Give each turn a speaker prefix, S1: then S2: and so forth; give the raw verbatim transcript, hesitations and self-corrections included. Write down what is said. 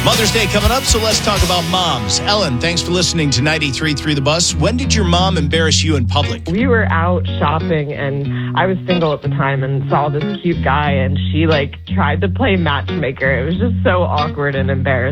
S1: Mother's Day coming up, so let's talk about moms. Ellen, thanks for listening to ninety-three point three The Bus. When did your mom embarrass you in public?
S2: We were out shopping, and I was single at the time and saw this cute guy, and she, like, tried to play matchmaker. It was just so awkward and embarrassing.